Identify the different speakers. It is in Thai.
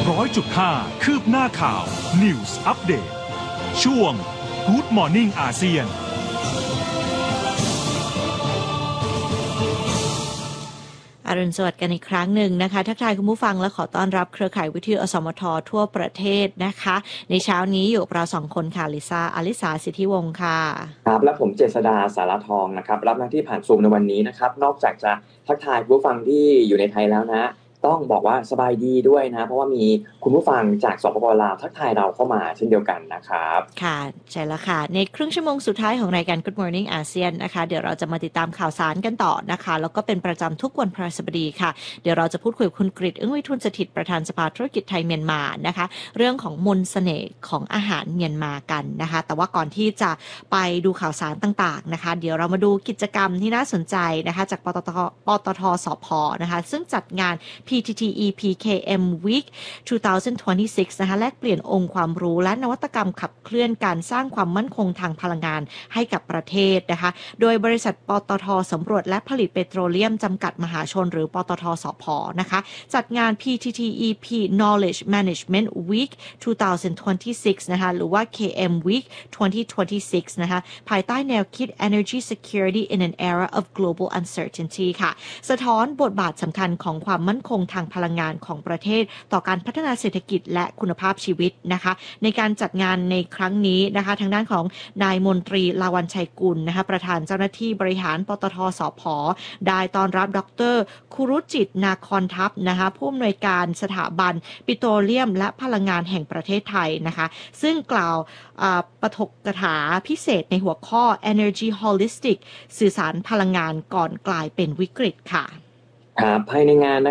Speaker 1: 100.5 คืบหน้าข่าว News Update ช่วง Good Morning อาเซียน
Speaker 2: อรุณสวัสดิ์กันอีกครั้งหนึ่งนะคะทักทายคุณผู้ฟังและขอต้อนรับเครือข่ายวิทยุอสมททั่วประเทศนะคะในเช้านี้อยู่กับเรา2คนค่ะลิซ่าอลิสาสิทธิวงศ์ค่ะ
Speaker 3: ครับและผมเจษดาสารทองนะครับรับหน้าที่ผ่านซูมในวันนี้นะครับนอกจากจะทักทายผู้ฟังที่อยู่ในไทยแล้วนะต้องบอกว่าสบายดีด้วยนะเพราะว่ามีคุณผู้ฟังจากสปป.ลาวทักทายเราเข้ามาเช่นเดียวกันนะครับ
Speaker 2: ค่ะใช่แล้วค่ะในครึ่งชั่วโมงสุดท้ายของรายการ Good Morning อาเซียนนะคะเดี๋ยวเราจะมาติดตามข่าวสารกันต่อนะคะแล้วก็เป็นประจำทุกวันพฤหัสบดีค่ะเดี๋ยวเราจะพูดคุยกับคุณกฤษ อึ้งวิทูลสถิตประธานสภาธุรกิจไทยเมียนมานะคะเรื่องของมนต์เสน่ห์ของอาหารเมียนมากันนะคะแต่ว่าก่อนที่จะไปดูข่าวสารต่างๆนะคะเดี๋ยวเรามาดูกิจกรรมที่น่าสนใจนะคะจากปตท.สผ.นะคะซึ่งจัดงาน PTTEP KM Week 2026 นะคะแลกเปลี่ยนองค์ความรู้และนวัตกรรมขับเคลื่อนการสร้างความมั่นคงทางพลังงานให้กับประเทศนะคะโดยบริษัทปตท.สำรวจและผลิตเปโตรเลียมจำกัดมหาชนหรือปตท.สผ.นะคะจัดงาน PTTEP Knowledge Management Week 2026 นะคะหรือว่า KM Week 2026 นะคะภายใต้แนวคิด Energy Security in an Era of Global Uncertainty ค่ะสะท้อนบทบาทสำคัญของความมั่นคงทางพลังงานของประเทศต่อการพัฒนาเศรษฐกิจและคุณภาพชีวิตนะคะในการจัดงานในครั้งนี้นะคะทางด้านของนายมนตรีลาวัญชัยกุลนะคะประธานเจ้าหน้าที่บริหารปตท.สผ.ได้ต้อนรับดร.คุรุจิตนาคอนทัพนะคะผู้อำนวยการสถาบันปิโตรเลียมและพลังงานแห่งประเทศไทยนะคะซึ่งกล่าวปฐกถาพิเศษในหัวข้อ Energy Holistic สื่อสารพลังงานก่อนกลายเป็นวิกฤตค่ะ
Speaker 3: ครับภายในงาน